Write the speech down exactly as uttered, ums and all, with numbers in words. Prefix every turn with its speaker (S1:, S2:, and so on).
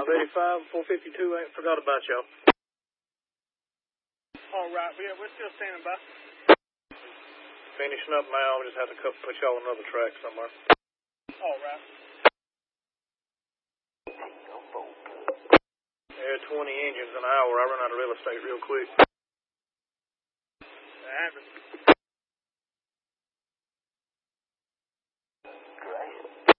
S1: five eighty-five, four fifty-two, ain't forgot about y'all.
S2: All right, yeah, we're still standing by.
S1: Finishing up now, we just have to put y'all on another track somewhere.
S2: All right.
S1: Yeah, twenty engines an hour. I run out of real estate real quick.
S2: That happens.